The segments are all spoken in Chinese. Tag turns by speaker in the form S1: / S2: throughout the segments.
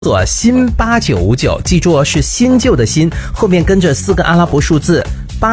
S1: 索新8959，记住是新旧的新，后面跟着4个阿拉伯数字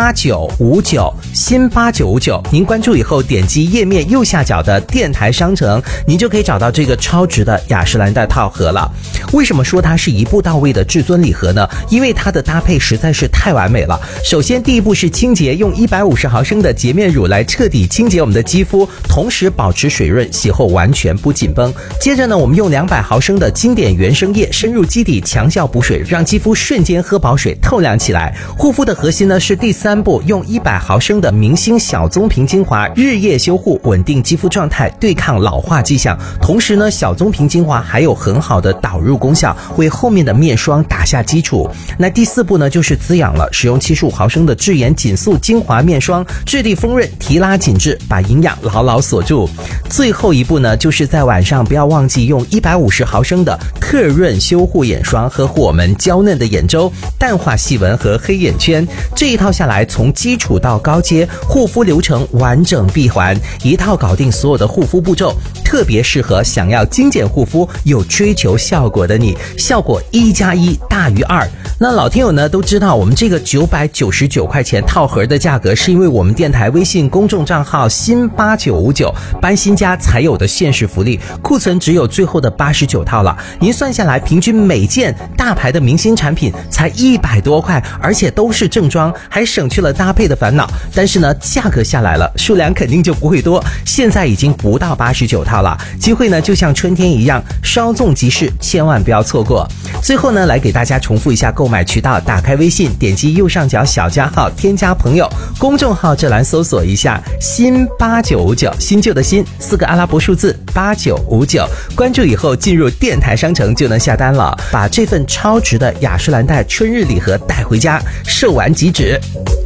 S1: 8959，新8959。您关注以后，点击页面右下角的电台商城，您就可以找到这个超值的雅诗兰黛套盒了。为什么说它是一步到位的至尊礼盒呢？因为它的搭配实在是太完美了。首先第一步是清洁，用150毫升的洁面乳来彻底清洁我们的肌肤，同时保持水润，洗后完全不紧绷。接着呢，我们用200毫升的经典原生液深入基底，强效补水，让肌肤瞬间喝饱水，透亮起来。护肤的核心呢是第3步，用100毫升的明星小棕瓶精华日夜修护，稳定肌肤状态，对抗老化迹象。同时呢，小棕瓶精华还有很好的导入功效，为后面的面霜打下基础。那第4步呢就是滋养了，使用75毫升的智妍紧塑精华面霜，质地丰润，提拉紧致，把营养牢牢锁住。最后一步呢，就是在晚上不要忘记用150毫升的特润修护眼霜，呵护我们娇嫩的眼周，淡化细纹和黑眼圈。这一套下来，从基础到高阶，护肤流程完整闭环，一套搞定所有的护肤步骤，特别适合想要精简护肤又追求效果的你，效果1+1大于2。那老听友呢都知道，我们这个999块钱套盒的价格，是因为我们电台微信公众账号新8959搬新家才有的限时福利，库存只有最后的89套了。您算下来，平均每件大牌的明星产品才100多块，而且都是正装，还省去了搭配的烦恼。但是呢，价格下来了，数量肯定就不会多，现在已经不到89套了。机会呢就像春天一样，稍纵即逝，千万不要错过。最后呢，来给大家重复一下购买渠道，打开微信，点击右上角小加号，添加朋友，公众号这栏搜索一下新8959，新旧的新，4个阿拉伯数字8959，关注以后进入电台商城就能下单了，把这份超值的雅诗兰黛春日礼盒带回家，售完即止。